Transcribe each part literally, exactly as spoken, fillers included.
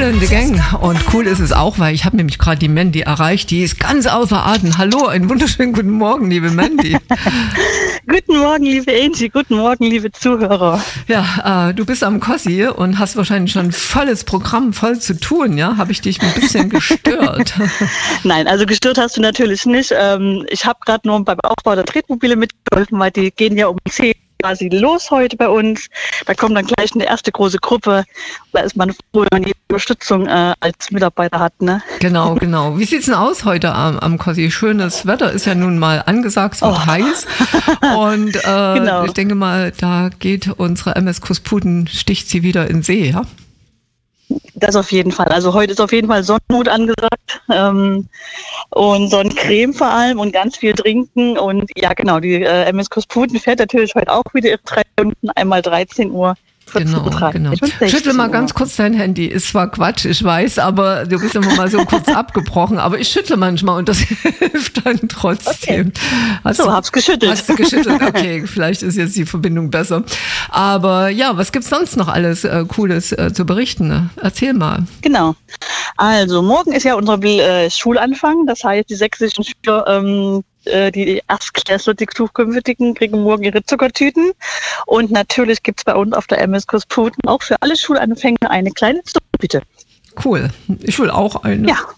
in the Gang. Und cool ist es auch, weil ich habe nämlich gerade die Mandy erreicht. Die ist ganz außer Atem. Hallo, einen wunderschönen guten Morgen, liebe Mandy. Guten Morgen, liebe Angie. Guten Morgen, liebe Zuhörer. Ja, äh, du bist am Kossi und hast wahrscheinlich schon volles Programm, voll zu tun, ja? Habe ich dich ein bisschen gestört? Nein, also gestört hast du natürlich nicht. Ähm, ich habe gerade nur beim Aufbau der Tretmobile mitgeholfen, weil die gehen ja um zehn quasi los heute bei uns. Da kommt dann gleich eine erste große Gruppe. Da ist man froh, wenn man die Unterstützung äh, als Mitarbeiter hat, ne? Genau, genau. Wie sieht's denn aus heute am, am Kossi? Schönes Wetter ist ja nun mal angesagt, es wird Oh. heiß. Und äh, Genau. ich denke mal, da geht unsere M S Kusputen, sticht sie wieder in See, ja? Das auf jeden Fall. Also heute ist auf jeden Fall Sonnenhut angesagt ähm, und Sonnencreme vor allem und ganz viel trinken. Und ja, genau, die äh, M S Kusputen fährt natürlich heute auch wieder ihre drei Stunden, einmal dreizehn Uhr. Genau, genau. Schüttel mal ganz kurz dein Handy. Ist zwar Quatsch, ich weiß, aber du bist immer mal so kurz abgebrochen. Aber ich schüttle manchmal und das hilft dann trotzdem. Okay. Hast So, du, hab's geschüttelt. Hast du geschüttelt? Okay, vielleicht ist jetzt die Verbindung besser. Aber ja, was gibt's sonst noch alles äh, Cooles äh, zu berichten? Erzähl mal. Genau. Also morgen ist ja unser äh, Schulanfang. Das heißt, die sächsischen Schüler, ähm, äh, die Erstklässler, die zukünftigen, kriegen morgen ihre Zuckertüten. Und natürlich gibt's bei uns auf der M S Kusputen auch für alle Schulanfänger eine kleine Zuckertüte. Cool. Ich will auch eine. Ja.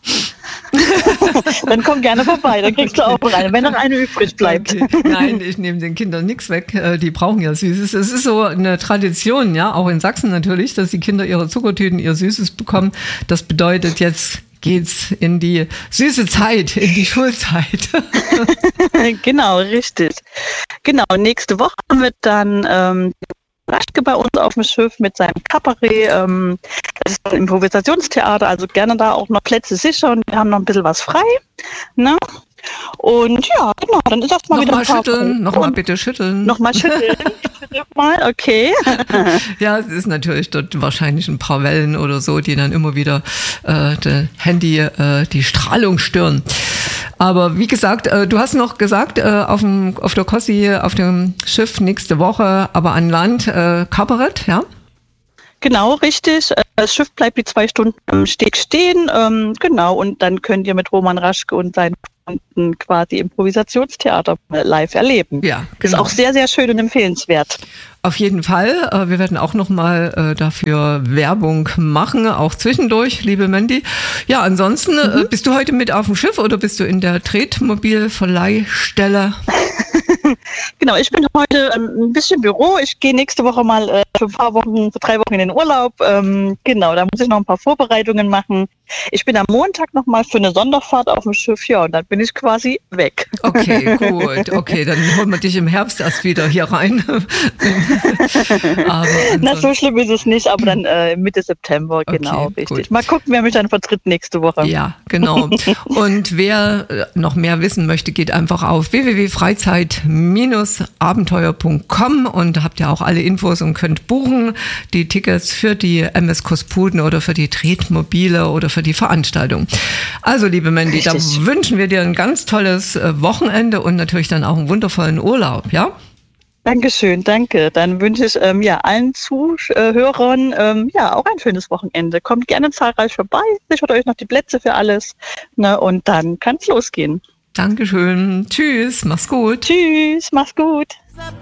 Dann komm gerne vorbei, dann kriegst du auch noch eine, wenn noch eine übrig bleibt. Okay. Nein, ich nehme den Kindern nichts weg. Die brauchen ja Süßes. Es ist so eine Tradition, ja, auch in Sachsen natürlich, dass die Kinder ihre Zuckertüten, ihr Süßes bekommen. Das bedeutet, jetzt geht's in die süße Zeit, in die Schulzeit. Genau, richtig. Genau, nächste Woche haben wir dann ähm, Raschke bei uns auf dem Schiff mit seinem Kabarett. Ähm, das ist ein Improvisationstheater, also gerne da auch noch Plätze sichern. Wir haben noch ein bisschen was frei. Ne? Und ja, genau, dann ist das mal wieder Nochmal ein paar schütteln, nochmal Und bitte schütteln. Nochmal schütteln. Ich schüttel mal, okay. Ja, es ist natürlich dort wahrscheinlich ein paar Wellen oder so, die dann immer wieder äh, das Handy, äh, die Strahlung stören. Aber wie gesagt, äh, du hast noch gesagt, äh, auf dem auf der Kossi, auf dem Schiff nächste Woche, aber an Land äh, Kabarett, ja? Genau, richtig. Das Schiff bleibt die zwei Stunden am Steg stehen. Ähm, genau, und dann könnt ihr mit Roman Raschke und seinen Freunden quasi Improvisationstheater live erleben. Ja, Ist genau. auch sehr, sehr schön und empfehlenswert. Auf jeden Fall. Äh, Wir werden auch nochmal dafür Werbung machen, auch zwischendurch, liebe Mandy. Ja, ansonsten, mhm. bist du heute mit auf dem Schiff oder bist du in der Tretmobilverleihstelle? Genau, ich bin heute ähm, ein bisschen Büro. Ich gehe nächste Woche mal äh, für ein paar Wochen, für drei Wochen in den Urlaub. Ähm, genau, da muss ich noch ein paar Vorbereitungen machen. Ich bin am Montag nochmal für eine Sonderfahrt auf dem Schiff, ja, und dann bin ich quasi weg. Okay, gut. Okay, dann holen wir dich im Herbst erst wieder hier rein. Aber Na, so schlimm ist es nicht, aber dann äh, Mitte September, genau, Okay, richtig. gut. Mal gucken, wer mich dann vertritt nächste Woche. Ja, genau. Und wer äh, noch mehr wissen möchte, geht einfach auf w w w punkt freizeit Bindestrich abenteuer punkt com und da habt ihr auch alle Infos und könnt buchen die Tickets für die M S Kusputen oder für die Tretmobile oder für die Veranstaltung. Also, liebe Mandy, da Richtig. wünschen wir dir ein ganz tolles äh, Wochenende und natürlich dann auch einen wundervollen Urlaub, ja? Dankeschön, danke. Dann wünsche ich ähm, ja, allen Zuhörern ähm, ja, auch ein schönes Wochenende. Kommt gerne zahlreich vorbei, sichert euch noch die Plätze für alles, ne, und dann kann es losgehen. Dankeschön. Tschüss, mach's gut. Tschüss, mach's gut.